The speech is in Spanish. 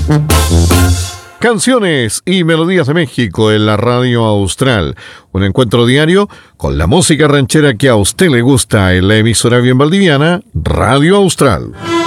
Canciones y melodías de México en la Radio Austral. Un encuentro diario con la música ranchera que a usted le gusta en la emisora bien valdiviana, Radio Austral.